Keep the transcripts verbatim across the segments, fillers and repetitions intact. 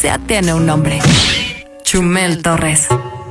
ya tiene un nombre. Chumel Torres.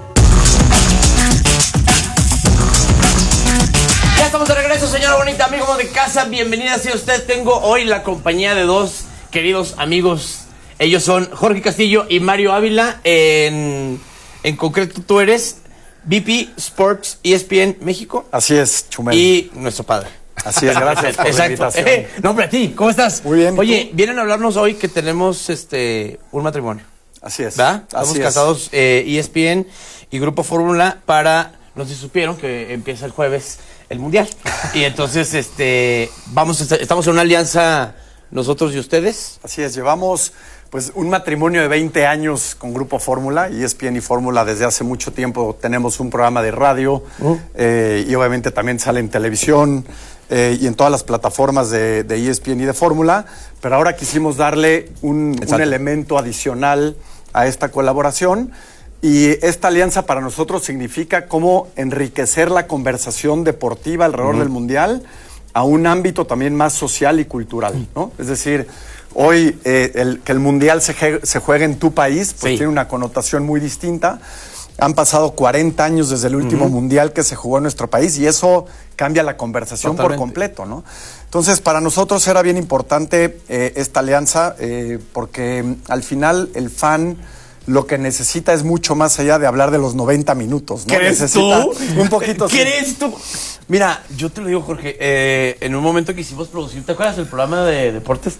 Ya estamos de regreso, señora bonita, amigo de casa. Bienvenida sea usted. Tengo hoy la compañía de dos queridos amigos. Ellos son Jorge Castillo y Mario Ávila. En, en concreto, tú eres V P Sports E S P N México. Así es, Chumel. Y nuestro padre. Así es, gracias por la invitación. Eh, no, hombre, a ti, ¿cómo estás? Muy bien. Oye, ¿tú? vienen a hablarnos hoy que tenemos este un matrimonio. Así es. ¿Verdad? Estamos Así casados, es. eh, E S P N y Grupo Fórmula para... No sé si supieron que empieza el jueves el Mundial. Y entonces, este, vamos, a, estamos en una alianza nosotros y ustedes. Así es, llevamos pues un matrimonio de veinte años con Grupo Fórmula, E S P N y Fórmula desde hace mucho tiempo. Tenemos un programa de radio uh. eh, y obviamente también sale en televisión eh, y en todas las plataformas de, de E S P N y de Fórmula. Pero ahora quisimos darle un, un elemento adicional a esta colaboración. Y esta alianza para nosotros significa cómo enriquecer la conversación deportiva alrededor uh-huh. del Mundial a un ámbito también más social y cultural, ¿no? Es decir, hoy eh, el, que el Mundial se, se juegue en tu país pues sí. tiene una connotación muy distinta. Han pasado cuarenta años desde el último uh-huh. Mundial que se jugó en nuestro país y eso cambia la conversación Totalmente. por completo, ¿no? Entonces, para nosotros era bien importante eh, esta alianza eh, porque al final el fan... lo que necesita es mucho más allá de hablar de los noventa minutos, ¿no? ¿Crees necesita tú? Un poquito... ¿Crees tú? Mira, yo te lo digo, Jorge, eh, en un momento que hicimos producir, ¿te acuerdas del programa de deportes?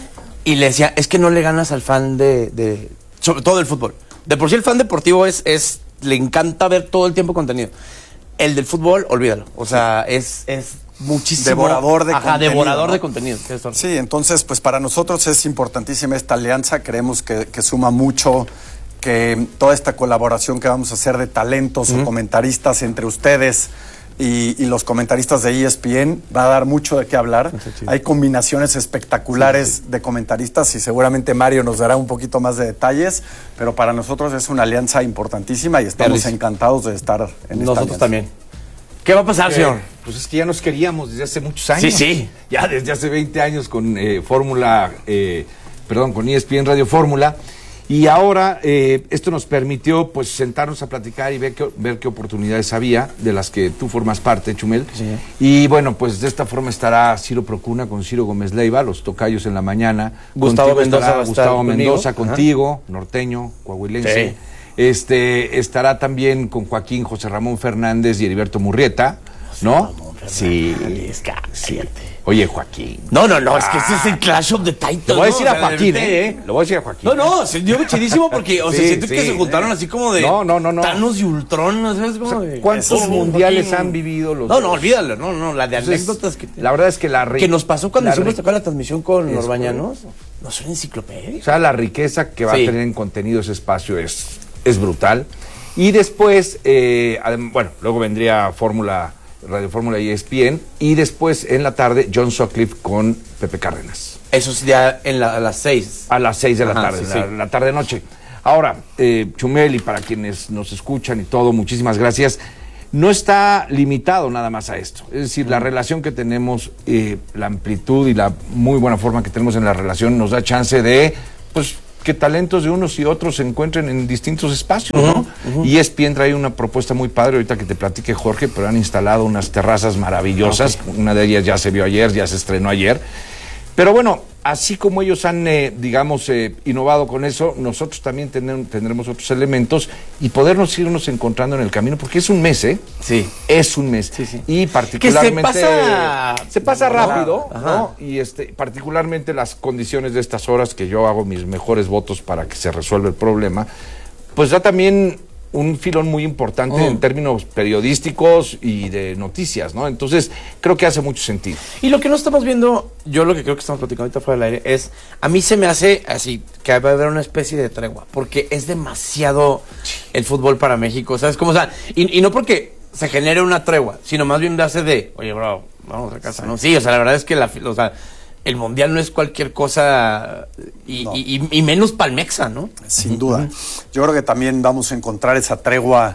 Y le decía, es que no le ganas al fan de... de sobre todo del fútbol. De por sí el fan deportivo es, es... le encanta ver todo el tiempo contenido. El del fútbol, olvídalo. O sea, sí. es... es muchísimo. Devorador de Ajá, contenido. devorador ¿no? de contenido. Sí, entonces, pues para nosotros es importantísima esta alianza. Creemos que, que suma mucho, que toda esta colaboración que vamos a hacer de talentos uh-huh. o comentaristas entre ustedes y, y los comentaristas de E S P N va a dar mucho de qué hablar. Sí, Hay combinaciones espectaculares sí, sí. de comentaristas y seguramente Mario nos dará un poquito más de detalles, pero para nosotros es una alianza importantísima y estamos Feliz. encantados de estar en esta Nosotros alianza. también. ¿Qué va a pasar, eh, señor? Pues es que ya nos queríamos desde hace muchos años. Sí, sí. Ya desde hace veinte años con eh, Fórmula, eh, perdón, con E S P N Radio Fórmula. Y ahora eh, esto nos permitió pues sentarnos a platicar y ver qué, ver qué oportunidades había, de las que tú formas parte, Chumel. Sí. Y bueno, pues de esta forma estará Ciro Procuna con Ciro Gómez Leiva, los tocayos en la mañana. Gustavo Contigo Mendoza estará va a estar Gustavo conmigo. Mendoza contigo, norteño, coahuilense. Sí. Este, estará también con Joaquín José Ramón Fernández y Heriberto Murrieta, ¿no? Sí. sí. Oye, Joaquín. No, no, no, es que Ah. ese es el Clash of the Titans. Lo voy a ¿no? decir O a sea, Joaquín, de- ¿eh? Lo voy a decir a Joaquín. No, no, se dio chidísimo porque, o sea, Sí, siento sí, que se juntaron eh. así como de... No, no, no, no. Thanos y Ultron, ¿no sabes O cómo? sea, de- ¿cuántos Eso, mundiales Joaquín. han vivido los No, no, dos? olvídalo, no, no, la de Entonces, anécdotas que... la verdad es que la ri- Que nos pasó cuando la hicimos ri- tocar la transmisión con Es Orbañanos. No son enciclopedias. O sea, la riqueza que va Sí. a tener en contenido ese espacio es, es brutal. Y después, eh, adem- bueno, luego vendría Fórmula, Radio Fórmula y E S P N. Y después, en la tarde, John Sutcliffe con Pepe Cárdenas. Eso es ya en la, a las seis. A las seis de la Ajá, tarde, sí, la, sí. la tarde-noche. Ahora, eh, Chumel, y para quienes nos escuchan y todo, muchísimas gracias. No está limitado nada más a esto. Es decir, la relación que tenemos, eh, la amplitud y la muy buena forma que tenemos en la relación nos da chance de, pues, que talentos de unos y otros se encuentren en distintos espacios, ¿no? Uh-huh, uh-huh. Y E S P N trae una propuesta muy padre, ahorita que te platique Jorge, pero han instalado unas terrazas maravillosas. Okay. Una de ellas ya se vio ayer, ya se estrenó ayer. Pero bueno, así como ellos han, eh, digamos, eh, innovado con eso, nosotros también tendremos, tendremos otros elementos y podernos irnos encontrando en el camino, porque es un mes, ¿eh? Sí. Es un mes. Sí, sí. Y particularmente... Que se pasa... Se pasa rápido, Ajá. ¿no? Y este, particularmente las condiciones de estas horas, que yo hago mis mejores votos para que se resuelva el problema, pues da también un filón muy importante oh. en términos periodísticos y de noticias, ¿no? Entonces, creo que hace mucho sentido. Y lo que no estamos viendo, yo lo que creo que estamos platicando ahorita fuera del aire, es, a mí se me hace así, que va a haber una especie de tregua, porque es demasiado el fútbol para México, ¿sabes cómo? O sea, y, y no porque se genere una tregua, sino más bien hace de, oye, bro, vamos a casa, ¿no? Sí, o sea, la verdad es que la, o sea, el mundial no es cualquier cosa y, no. y, y, y menos palmexa, ¿no? Sin duda. Yo creo que también vamos a encontrar esa tregua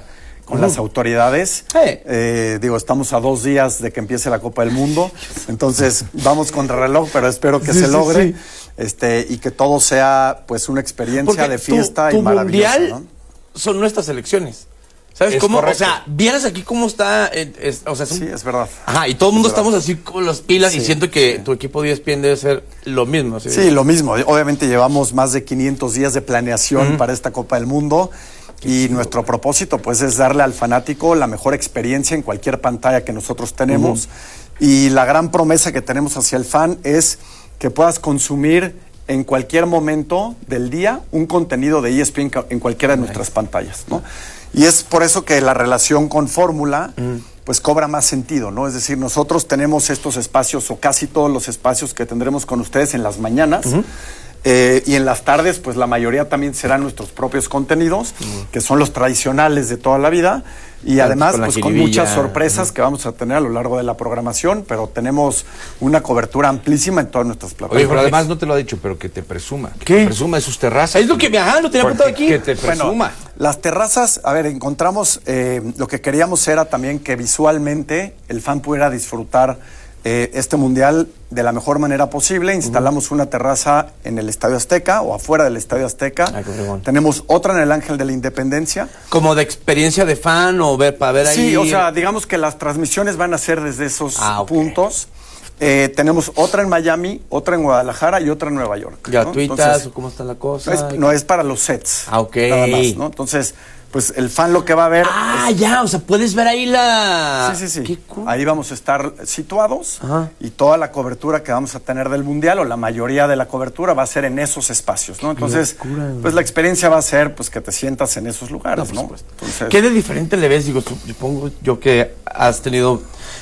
con uh-huh. las autoridades. Hey. Eh, digo, estamos a dos días de que empiece la Copa del Mundo, entonces vamos contra reloj, pero espero que sí, se sí, logre sí. Este, y que todo sea pues una experiencia Porque de fiesta tu, tu y maravillosa, mundial ¿no? son nuestras elecciones. ¿Sabes Es cómo? correcto. O sea, vieras aquí cómo está. Eh, es, o sea, es un... Sí, es verdad. Ajá, y todo el mundo Es verdad. estamos así con las pilas Sí, y siento que sí. tu equipo de E S P N debe ser lo mismo. ¿Sí? Sí, lo mismo. Obviamente llevamos más de quinientos días de planeación uh-huh. para esta Copa del Mundo y sí, nuestro propósito pues es darle al fanático la mejor experiencia en cualquier pantalla que nosotros tenemos uh-huh. y la gran promesa que tenemos hacia el fan es que puedas consumir en cualquier momento del día un contenido de E S P N en cualquiera de nuestras pantallas, ¿no? Y es por eso que la relación con Fórmula mm. pues cobra más sentido, ¿no? Es decir, nosotros tenemos estos espacios o casi todos los espacios que tendremos con ustedes en las mañanas uh-huh. eh, y en las tardes pues la mayoría también serán nuestros propios contenidos uh-huh. que son los tradicionales de toda la vida y claro, además con pues con muchas sorpresas uh-huh. que vamos a tener a lo largo de la programación, pero tenemos una cobertura amplísima en todas nuestras plataformas. Oye, pero además no te lo ha dicho, pero que te presuma. Que ¿Qué? Te presuma de sus terrazas. Es lo que me ajá, lo tenía apuntado aquí. Que te presuma. Bueno, las terrazas, a ver, encontramos, eh, lo que queríamos era también que visualmente el fan pudiera disfrutar eh, este mundial de la mejor manera posible. Instalamos uh-huh. una terraza en el Estadio Azteca o afuera del Estadio Azteca. Ay, tenemos otra en el Ángel de la Independencia. ¿Como de experiencia de fan o ver para ver ahí? Sí, o sea, digamos que las transmisiones van a ser desde esos ah, okay. puntos. Eh, tenemos otra en Miami, otra en Guadalajara y otra en Nueva York. ¿Gratuitas o cómo está la cosa? No es, no, es para los sets. Ah, ok. Nada más, ¿no? Entonces, pues el fan lo que va a ver... Ah, es... ya, o sea, puedes ver ahí la... Sí, sí, sí. Qué cool. Ahí vamos a estar situados. Ajá. Y toda la cobertura que vamos a tener del Mundial, o la mayoría de la cobertura, va a ser en esos espacios, ¿no? Entonces, locura, pues la experiencia va a ser pues que te sientas en esos lugares, ¿no? ¿no? Entonces, ¿qué de diferente le ves? Digo, supongo yo que has tenido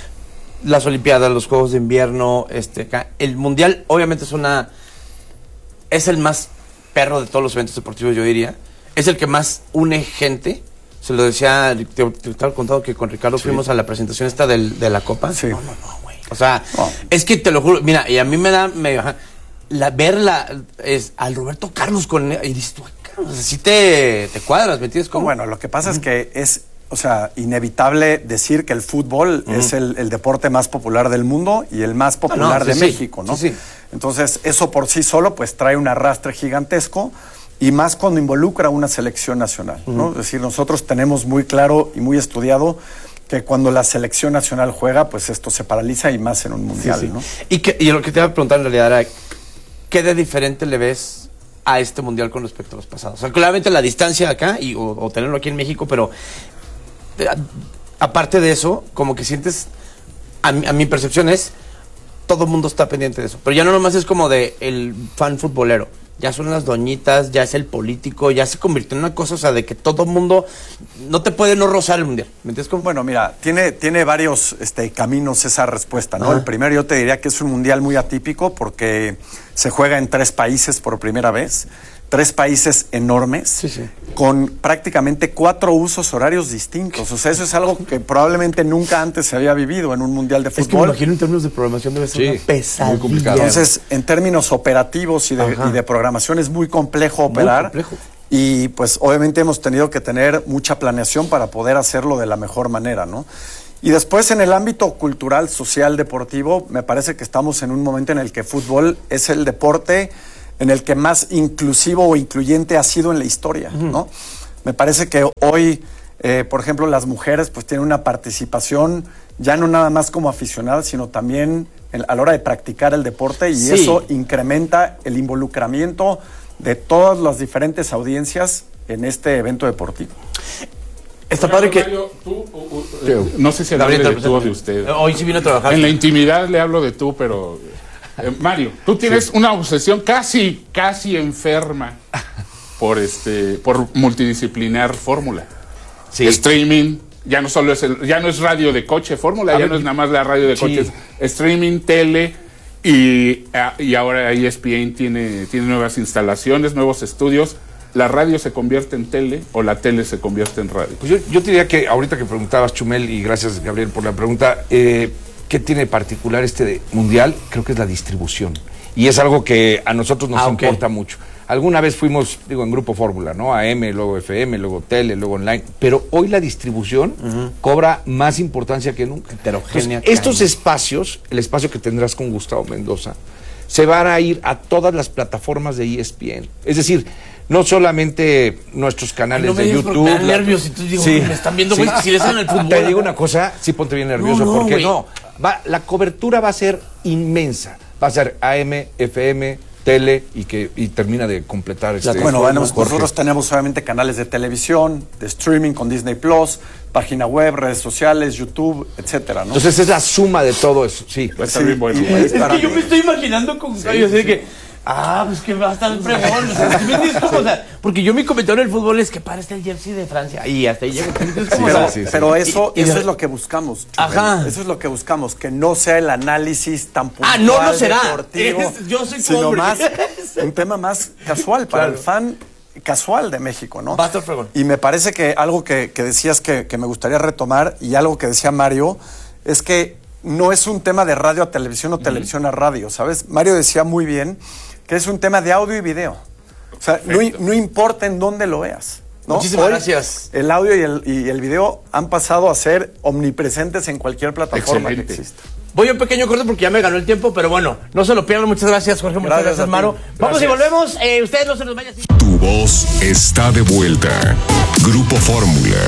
las Olimpiadas, los Juegos de Invierno, este, acá. El Mundial obviamente es una... Es el más perro de todos los eventos deportivos, yo diría. Es el que más une gente. Se lo decía, te, te estaba contando que con Ricardo sí. fuimos a la presentación esta del, de la Copa. Sí. No, no, no, güey. O sea, no. es que te lo juro, mira, y a mí me da medio... La, verla es al Roberto Carlos con... Y dices tú, o sea, si te, te cuadras, ¿me entiendes? ¿Cómo? Bueno, lo que pasa uh-huh. es que es... O sea, inevitable decir que el fútbol uh-huh. es el, el deporte más popular del mundo y el más popular no, no, sí, de sí. México, ¿no? Sí, sí. Entonces, eso por sí solo pues trae un arrastre gigantesco y más cuando involucra a una selección nacional, uh-huh. ¿no? Es decir, nosotros tenemos muy claro y muy estudiado que cuando la selección nacional juega, pues esto se paraliza y más en un mundial, sí, sí. ¿no? Y, que, y lo que te iba a preguntar en realidad era, ¿qué de diferente le ves a este mundial con respecto a los pasados? O sea, claramente la distancia acá y, o, o tenerlo aquí en México, pero... aparte de eso, como que sientes, a mi, a mi percepción es, todo el mundo está pendiente de eso, pero ya no nomás es como de el fan futbolero, ya son las doñitas, ya es el político, ya se convirtió en una cosa, o sea, de que todo el mundo, no te puede no rozar el mundial, ¿me entiendes? ¿Cómo? Bueno, mira, tiene, tiene varios este, caminos esa respuesta, ¿no? Ajá. El primero yo te diría que es un mundial muy atípico porque se juega en tres países por primera vez. Tres países enormes, sí, sí. con prácticamente cuatro usos horarios distintos. O sea, eso es algo que probablemente nunca antes se había vivido en un mundial de fútbol. Es que me imagino en términos de programación debe ser sí, una pesadilla. Muy complicado. Entonces, en términos operativos y de, y de programación es muy complejo operar. Muy complejo. Y pues obviamente hemos tenido que tener mucha planeación para poder hacerlo de la mejor manera, ¿no? Y después en el ámbito cultural, social, deportivo, me parece que estamos en un momento en el que fútbol es el deporte en el que más inclusivo o incluyente ha sido en la historia, uh-huh. ¿no? Me parece que hoy, eh, por ejemplo, las mujeres pues tienen una participación ya no nada más como aficionadas, sino también en, a la hora de practicar el deporte y sí. eso incrementa el involucramiento de todas las diferentes audiencias en este evento deportivo. Está padre que... Mario, tú, uh, uh, no sé si hable de tú o de usted. Hoy sí vino a trabajar. En la intimidad le hablo de tú, pero... Eh, Mario, tú tienes sí. una obsesión casi, casi enferma por este, por multidisciplinar Fórmula. Sí. Streaming, ya no solo es el, ya no es radio de coche, Fórmula, ya ver, no es nada más la radio de sí. coches, streaming, tele y, y ahora E S P N tiene, tiene nuevas instalaciones, nuevos estudios. ¿La radio se convierte en tele o la tele se convierte en radio? Pues yo, yo te diría que ahorita que preguntabas, Chumel, y gracias Gabriel por la pregunta, eh, ¿qué tiene de particular este mundial? Creo que es la distribución. Y es algo que a nosotros nos ah, okay. importa mucho. Alguna vez fuimos, digo, en Grupo Fórmula, ¿no? A M, luego F M, luego Tele, luego Online. Pero hoy la distribución uh-huh. cobra más importancia que nunca. Heterogénea. Entonces, estos espacios, el espacio que tendrás con Gustavo Mendoza, se van a ir a todas las plataformas de E S P N. Es decir, no solamente nuestros canales no de YouTube. Me dan nervios y tú digo, sí, me están viendo, güey, sí. Si les dan el fútbol. Te digo una cosa, sí ponte bien nervioso, no, no, porque wey. no, va, la cobertura va a ser inmensa. Va a ser A M, F M, Tele y que y termina de completar este. Bueno, bueno nosotros tenemos obviamente canales de televisión, de streaming con Disney Plus, página web, redes sociales, YouTube, etcétera, ¿no? Entonces es la suma de todo eso, sí. Va a estar bien bueno. Es, es que yo me estoy imaginando con sí, Gallo, así sí. que ah, pues que va a estar fregón. O sea, ¿me entiendes cómo? O sea, porque yo mi comentario del fútbol es que para está el jersey de Francia y hasta ahí llega. Sí, pero, sí, sí. pero eso, y, y, eso es lo que buscamos. Ajá. Eso es lo que buscamos, que no sea el análisis tan puntual. Ah, no lo será. Deportivo, es, yo soy sino pobre. más un tema más casual para claro. el fan casual de México, ¿no? Va a estar fregón. Y me parece que algo que, que decías que, que me gustaría retomar y algo que decía Mario es que no es un tema de radio a televisión o uh-huh. televisión a radio, ¿sabes? Mario decía muy bien que es un tema de audio y video. O sea, no, no importa en dónde lo veas, ¿no? Muchísimas Hoy, gracias. El audio y el, y el video han pasado a ser omnipresentes en cualquier plataforma Excelente. que exista. Voy a un pequeño corte porque ya me ganó el tiempo, pero bueno, no se lo pierdan. Muchas gracias, Jorge. Muchas gracias, gracias Maro. Gracias. Vamos y volvemos. Eh, ustedes no se nos vayan. Tu voz está de vuelta. Grupo Fórmula.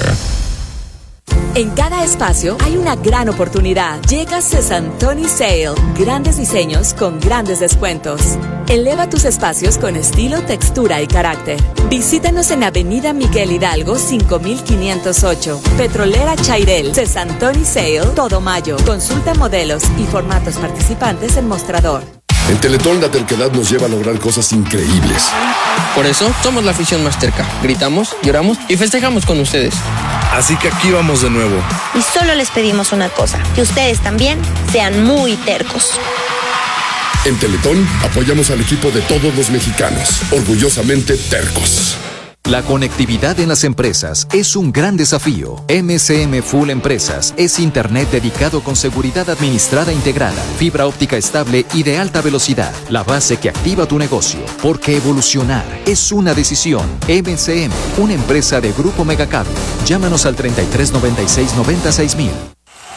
En cada espacio hay una gran oportunidad. Llega Sesantoni Sale. Grandes diseños con grandes descuentos. Eleva tus espacios con estilo, textura y carácter. Visítanos en Avenida Miguel Hidalgo cinco mil quinientos ocho. Petrolera Chairel. Sesantoni Sale. Todo mayo. Consulta modelos y formatos participantes en mostrador. En Teletón la terquedad nos lleva a lograr cosas increíbles. Por eso somos la afición más terca. Gritamos, lloramos y festejamos con ustedes. Así que aquí vamos de nuevo. Y solo les pedimos una cosa, que ustedes también sean muy tercos. En Teletón apoyamos al equipo de todos los mexicanos, orgullosamente tercos. La conectividad en las empresas es un gran desafío. M S M Full Empresas es internet dedicado con seguridad administrada integrada, fibra óptica estable y de alta velocidad. La base que activa tu negocio, porque evolucionar es una decisión. M S M, una empresa de Grupo Megacable. Llámanos al treinta y tres noventa y seis noventa y seis mil.